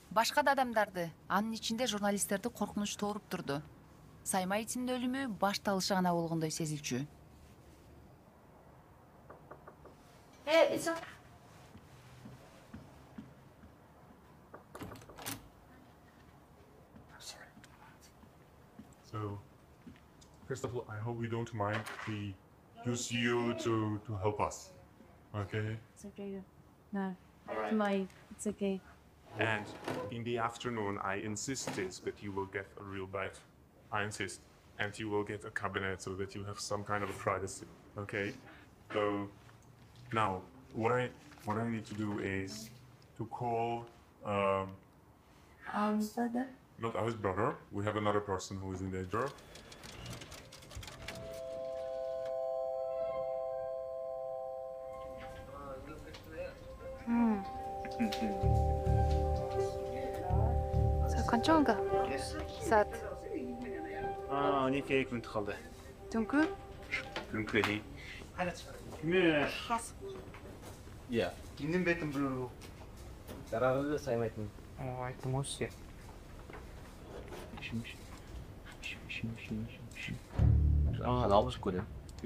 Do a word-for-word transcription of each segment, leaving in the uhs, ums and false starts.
Башка да адамдарды, анын ичинде журналисттерди коркунуч тооруп турду. Саймаевдин өлүмү башталышы гана болгондой сезилчү. Hey, it's okay. Sorry. So, first of all, I hope you don't mind we use you to, to help us. Okay? It's okay. No, it's my, it's okay. And in the afternoon, I insisted that you will get a real bed. I insist. And you will get a cabinet so that you have some kind of privacy. Okay? So, now, what I what I need to do is to call um, Um, brother? not our brother. We have another person who is in danger. Saat qancha Saat 아, 니 계획 좀 қалды. түнкү? Күнкү дей. Кime? Iya, ini betul dulu. Cara dulu saya mati. 어, айттым ғой сізге. Шим, шим, шим, шим, шим, шим. 아, 나오고 싶거든.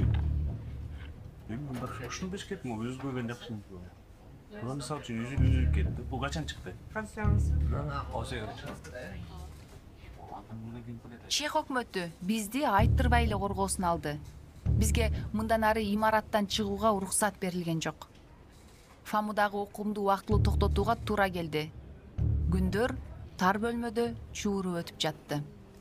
Мен бұндар ушуну бериш керек, мо өзү көргөн жакшы. Мына мисалы үчүн өзү өзү кетти. Бул качан чыкты? 어제 Чех өкмөтү бизди айттырбай эле коргоосуна алды. Бизге мындан ары имараттан чыгууга уруксат берилген жок. Фамудагы окуумду убактылуу токтотууга туура келди. Күндөр тар бөлмөдө чууруп өтүп жатты.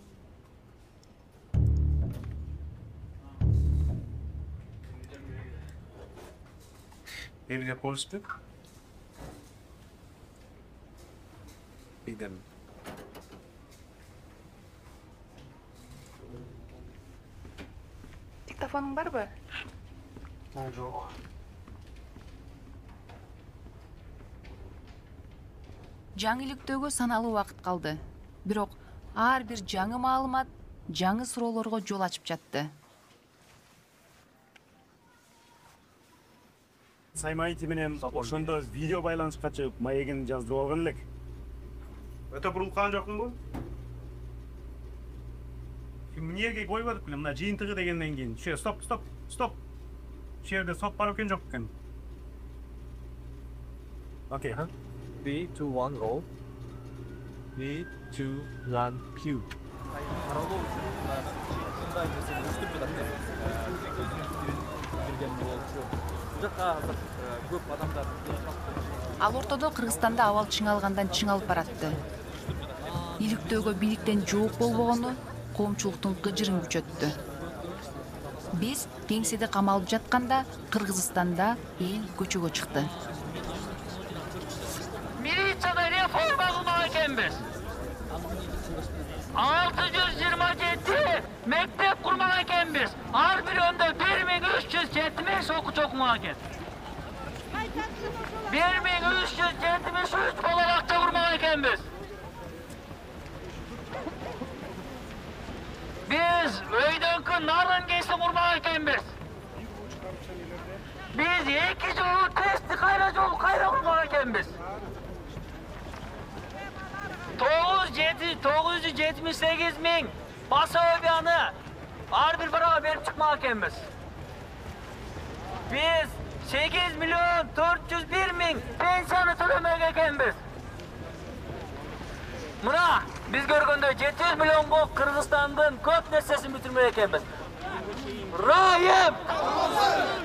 Элге полиспек? Бидем. Диктофонуң барбы? Жок. Жаңылыктөөгө саналуу убакыт калды. Бирок ар бир жаңы маалымат жаңы суроолорго жол ачып жатты. Саймаевди менен ошондо видео байланышка чыгып маегин жаздырып алган элек. Өтө бурулган жокмунбу? Эмнеге койбодук беле мына жыйынтыгы дегенден кийин. Ше, стоп, стоп, стоп. Шу жерде сот бар экен жок экен. Окей, ха? three, two, one, roll. three, two, one, cue. Ал ортодо Кыргызстанда абал чыңалгандан чыңалып баратты. Иликтөөгө бийликтен жооп болбогону коомчулуктун кыжырын күчөттү. Биз кеңседе камалып жатканда Кыргызстанда эл көчөгө чыкты. Милицияда реформа кылмак экенбиз. алты жүз жыйырма жети мектеп курмак экенбиз. Ар бирөөндө бир миң үч жүз жетимиш окуучу окумак экен. бир миң үч жүз жетимиш үч бала бакча курмак экенбиз. Биз өйдөнкү нарын кесип курмак экенбиз. Биз эки жолу тестти кайра жолу кайра курмак экенбиз. тогуз жүз жетимиш сегиз миң басобияны ар бир барага берип чыкмак экенбиз. Биз сегиз миллион төрт жүз бир миң пенсияны төлөмөк экенбиз. Мына биз көргөндөй жети жүз миллионго Кыргызстандын көп нерсесин бүтүрмөк экенбиз. Райым!